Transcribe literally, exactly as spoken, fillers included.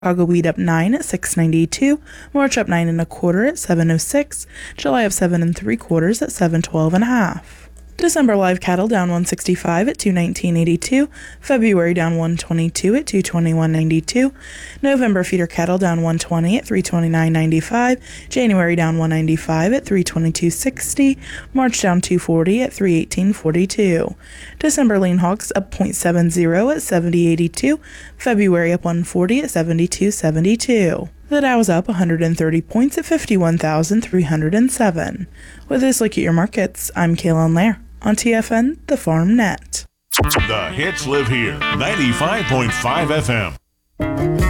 Chicago wheat up nine at six ninety-two, March up nine and a quarter at seven oh six, July up seven and three quarters at seven twelve and a half. December live cattle down one sixty-five at two nineteen eighty-two, February down one twenty-two at two twenty-one ninety-two, November feeder cattle down one twenty at three twenty-nine ninety-five, January down one ninety-five at three twenty-two sixty, March down two forty at three eighteen forty-two. December lean hogs up point seven zero at seventy eighty-two, February up one forty at seventy-two seventy-two. The Dow is up one hundred thirty points at fifty-one thousand three hundred seven. With this look at your markets, I'm Kaylin Lair on T F N, the Farm Net. The hits live here. ninety-five point five F M.